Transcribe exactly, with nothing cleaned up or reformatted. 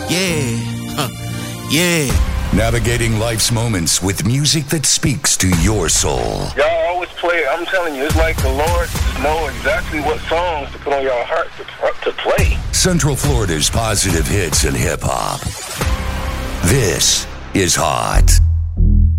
Yeah. Huh. Yeah. Navigating life's moments with music that speaks to your soul. Y'all always play, I'm telling you, it's like the Lord know exactly what songs to put on your heart to, to play. Central Florida's positive hits and hip-hop. This is Hot.